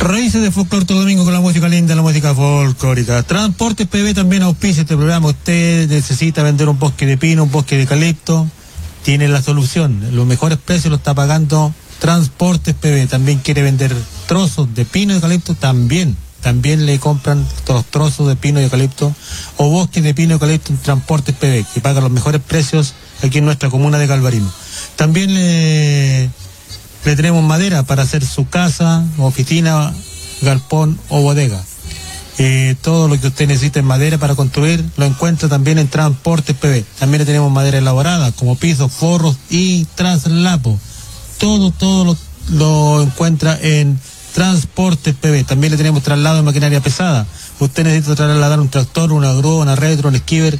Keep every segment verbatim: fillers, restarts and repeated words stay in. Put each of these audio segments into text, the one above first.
Raíces de Folclor todo domingo con la música linda, la música folclórica. Transportes P B también auspicia este programa. Usted necesita vender un bosque de pino, un bosque de eucalipto, tiene la solución. Los mejores precios lo está pagando Transportes P B. También quiere vender trozos de pino y eucalipto, también. También le compran los trozos de pino y eucalipto o bosques de pino y eucalipto en Transportes P B, que paga los mejores precios aquí en nuestra comuna de Galvarino. También le... Le tenemos madera para hacer su casa, oficina, galpón o bodega. Eh, todo lo que usted necesite en madera para construir lo encuentra también en Transportes P B. También le tenemos madera elaborada como pisos, forros y traslapo. Todo, todo lo, lo encuentra en Transportes P B. También le tenemos traslado de maquinaria pesada. Usted necesita trasladar un tractor, una grúa, una retro, un skipper,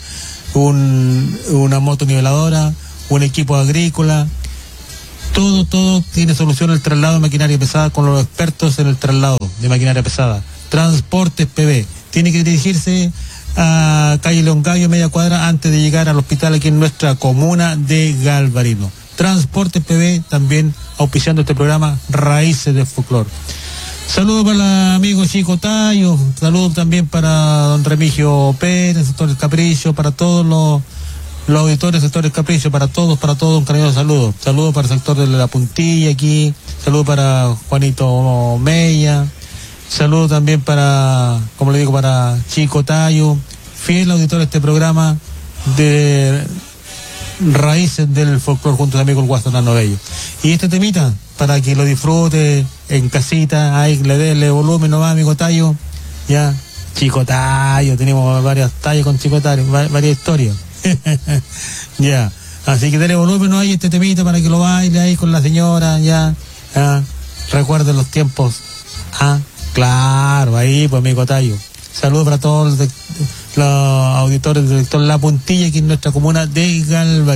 un, una moto niveladora, un equipo agrícola. Todo, todo tiene solución el traslado de maquinaria pesada con los expertos en el traslado de maquinaria pesada. Transportes P B. Tiene que dirigirse a calle León Gallo, media cuadra, antes de llegar al hospital aquí en nuestra comuna de Galvarino. Transportes P B también auspiciando este programa Raíces de Folclor. Saludos para el amigo Chico Tayo, saludos también para don Remigio Pérez, sector del Capricho, para todos los Los auditores, sectores Capricho, para todos, para todos, un cariñoso saludo. Saludo para el sector de la Puntilla aquí, saludo para Juanito Mella, saludo también para, como le digo, para Chico Tayo, fiel auditor de este programa de Raíces del Folclor junto a mi amigo el Guastanano Bello. Y este temita, para que lo disfrute en casita, ahí le dé volumen nomás, amigo Tayo, ya, Chico Tayo, tenemos varias tallas con Chico Tayo, varias historias. Ya, yeah. Así que dele volumen, no hay este temita para que lo baile ahí con la señora, ya, ah, recuerden los tiempos, ah, claro, ahí pues amigo Tayo. Saludos para todos los, de, los auditores del sector La Puntilla aquí en nuestra comuna de Galvarino.